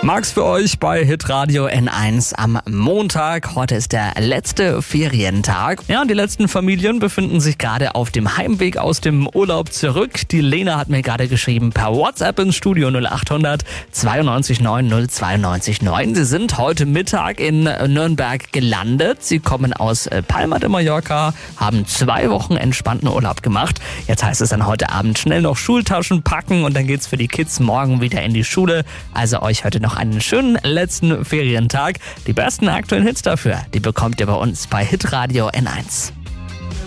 Max für euch bei Hitradio N1 am Montag. Heute ist der letzte Ferientag. Ja, und die letzten Familien befinden sich gerade auf dem Heimweg aus dem Urlaub zurück. Die Lena hat mir gerade geschrieben per WhatsApp ins Studio 0800 92 9 092 9. Sie sind heute Mittag in Nürnberg gelandet. Sie kommen aus Palma de Mallorca, haben 2 Wochen entspannten Urlaub gemacht. Jetzt heißt es dann heute Abend schnell noch Schultaschen packen und dann geht's für die Kids morgen wieder in die Schule. Also euch heute noch einen schönen letzten Ferientag. Die besten aktuellen Hits dafür, die bekommt ihr bei uns bei Hitradio N1.